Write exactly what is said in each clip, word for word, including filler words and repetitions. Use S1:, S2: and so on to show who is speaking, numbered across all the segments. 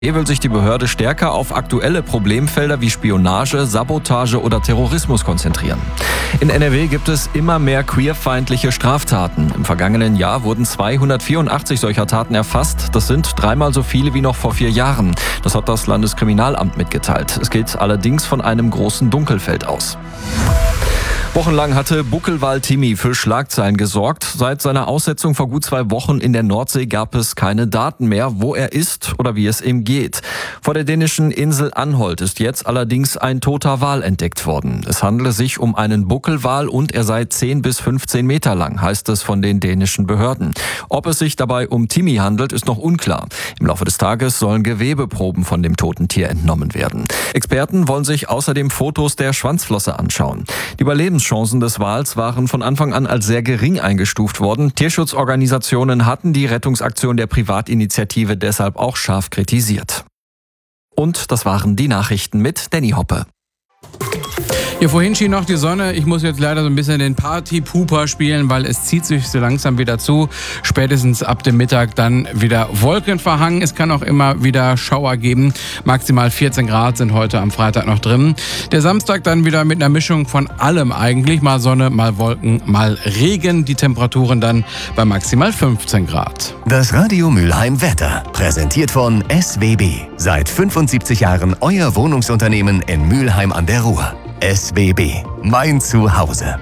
S1: Hier will sich die Behörde stärker auf aktuelle Problemfelder wie Spionage, Sabotage oder Terrorismus konzentrieren. In N R W gibt es immer mehr queerfeindliche Straftaten. Im vergangenen Jahr wurden zweihundertvierundachtzig solcher Taten erfasst. Das sind dreimal so viele wie noch vor vier Jahren. Das hat das Landeskriminalamt mitgeteilt. Es geht allerdings von einem großen Dunkelfeld aus. Wochenlang hatte Buckelwal Timmy für Schlagzeilen gesorgt. Seit seiner Aussetzung vor gut zwei Wochen in der Nordsee gab es keine Daten mehr, wo er ist oder wie es ihm geht. Vor der dänischen Insel Anholt ist jetzt allerdings ein toter Wal entdeckt worden. Es handele sich um einen Buckelwal und er sei zehn bis fünfzehn Meter lang, heißt es von den dänischen Behörden. Ob es sich dabei um Timmy handelt, ist noch unklar. Im Laufe des Tages sollen Gewebeproben von dem toten Tier entnommen werden. Experten wollen sich außerdem Fotos der Schwanzflosse anschauen. Die Überlebens Chancen des Wals waren von Anfang an als sehr gering eingestuft worden. Tierschutzorganisationen hatten die Rettungsaktion der Privatinitiative deshalb auch scharf kritisiert. Und das waren die Nachrichten mit Danny Hoppe.
S2: Hier vorhin schien noch die Sonne. Ich muss jetzt leider so ein bisschen den Party-Pooper spielen, weil es zieht sich so langsam wieder zu. Spätestens ab dem Mittag dann wieder wolkenverhangen. Es kann auch immer wieder Schauer geben. Maximal vierzehn Grad sind heute am Freitag noch drin. Der Samstag dann wieder mit einer Mischung von allem eigentlich. Mal Sonne, mal Wolken, mal Regen. Die Temperaturen dann bei maximal fünfzehn Grad.
S3: Das Radio Mülheim Wetter. Präsentiert von S W B. Seit fünfundsiebzig Jahren euer Wohnungsunternehmen in Mülheim an der Ruhr. S W B. Mein Zuhause.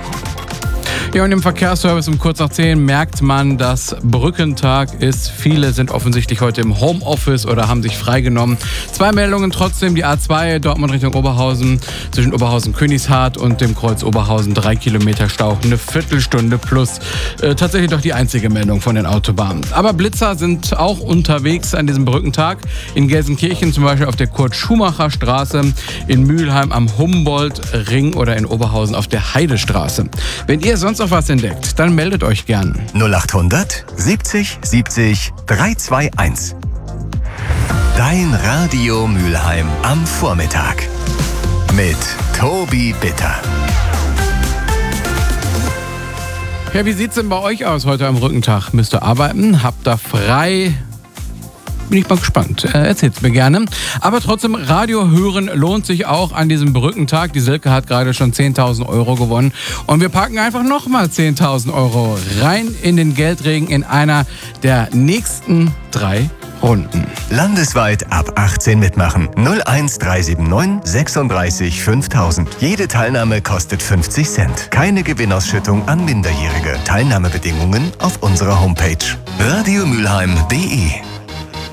S2: Ja, und im Verkehrsservice um kurz nach zehn merkt man, dass Brückentag ist. Viele sind offensichtlich heute im Homeoffice oder haben sich freigenommen. Zwei Meldungen trotzdem. Die A zwei Dortmund Richtung Oberhausen zwischen Oberhausen-Königshardt und dem Kreuz Oberhausen. Drei Kilometer Stau, eine Viertelstunde plus. Äh, tatsächlich doch die einzige Meldung von den Autobahnen. Aber Blitzer sind auch unterwegs an diesem Brückentag. In Gelsenkirchen zum Beispiel auf der Kurt-Schumacher-Straße, in Mülheim am Humboldt-Ring oder in Oberhausen auf der Heidestraße. Wenn ihr sonst noch was entdeckt, dann meldet euch gern.
S3: null achthundert siebzig siebzig dreihunderteinundzwanzig. Dein Radio Mülheim am Vormittag. Mit Tobi Bitter.
S2: Ja, wie sieht's denn bei euch aus heute am Brückentag? Müsst ihr arbeiten? Habt ihr frei? Bin ich mal gespannt. Äh, erzählt's mir gerne. Aber trotzdem, Radio hören lohnt sich auch an diesem Brückentag. Die Silke hat gerade schon zehntausend Euro gewonnen. Und wir packen einfach nochmal zehntausend Euro rein in den Geldregen in einer der nächsten drei Runden.
S3: Landesweit ab achtzehn mitmachen. null eins drei sieben neun sechsunddreißig fünftausend. Jede Teilnahme kostet fünfzig Cent. Keine Gewinnausschüttung an Minderjährige. Teilnahmebedingungen auf unserer Homepage. radiomülheim punkt de